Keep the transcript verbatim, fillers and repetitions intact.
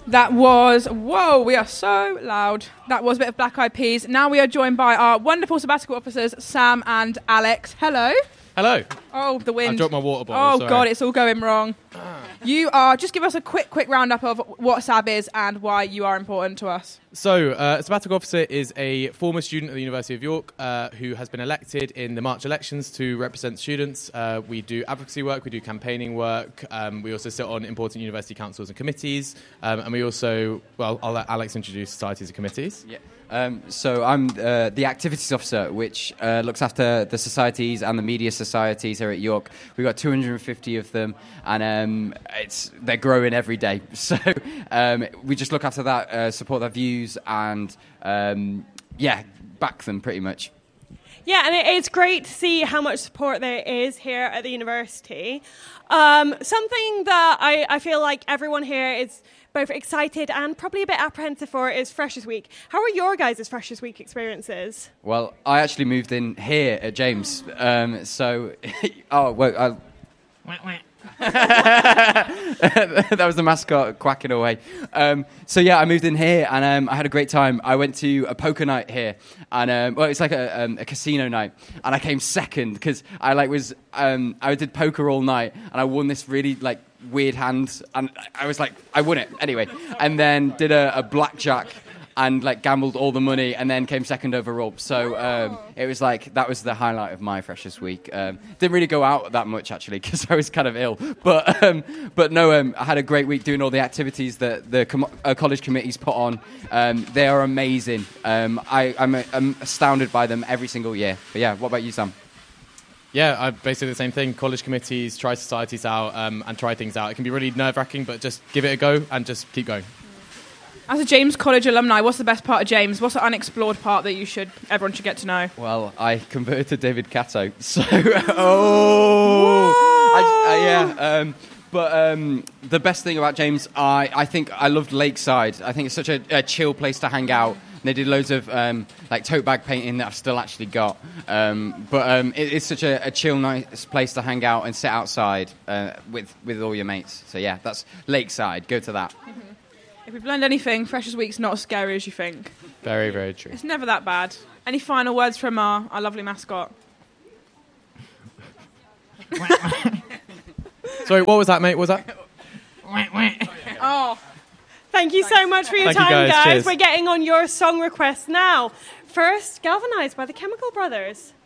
That was, whoa, we are so loud. That was a bit of Black Eyed Peas. Now we are joined by our wonderful sabbatical officers, Sam and Alex. Hello. Hello. Oh, the wind. I dropped my water bottle. Oh, sorry. God, it's all going wrong. You are, just give us a quick, quick roundup of what S A B is and why you are important to us. So, uh, a sabbatical officer is a former student at the University of York uh, who has been elected in the March elections to represent students. Uh, we do advocacy work, we do campaigning work, um, we also sit on important university councils and committees, um, and we also, well, I'll let Alex introduce societies and committees. Yeah. Um, so I'm uh, the activities officer, which uh, looks after the societies and the media societies here at York. We've got two hundred fifty of them, and um, it's they're growing every day. So um, we just look after that, uh, support their views, and um, yeah, back them pretty much. Yeah, and it, it's great to see how much support there is here at the university. Um, something that I, I feel like everyone here is both excited and probably a bit apprehensive for is Freshers Week. How are your guys' Freshers Week experiences? Well, I actually moved in here at James, um, so oh well. I'll that was the mascot quacking away. Um, so yeah, I moved in here and um, I had a great time. I went to a poker night here, and um, well, it's like a, um, a casino night, and I came second because I like was um, I did poker all night, and I won this really like weird hand, and I was like, I won it anyway, and then did a, a blackjack. And like gambled all the money, and then came second overall. So um, it was like that was the highlight of my Freshers Week. Um, didn't really go out that much actually because I was kind of ill. But um, but no, um, I had a great week doing all the activities that the com- uh, college committees put on. Um, they are amazing. Um, I, I'm, I'm astounded by them every single year. But yeah, what about you, Sam? Yeah, I basically the same thing. College committees, try societies out, um, and try things out. It can be really nerve-wracking, but just give it a go and just keep going. As a James College alumni, what's the best part of James? What's the unexplored part that you should everyone should get to know? Well, I converted to David Cato, so oh, I, I, yeah. Um, but um, the best thing about James, I, I think I loved Lakeside. I think it's such a, a chill place to hang out. They did loads of um, like tote bag painting that I've still actually got. Um, but um, it, it's such a, a chill, nice place to hang out and sit outside uh, with with all your mates. So yeah, that's Lakeside. Go to that. Mm-hmm. If we've learned anything, Freshers Week's not as scary as you think. Very, very true. It's never that bad. Any final words from our, our lovely mascot? Sorry, what was that, mate? What was that? Oh, thank you so much for your Thank you, time, guys. guys. Cheers. We're getting on your song requests now. First, Galvanised by the Chemical Brothers.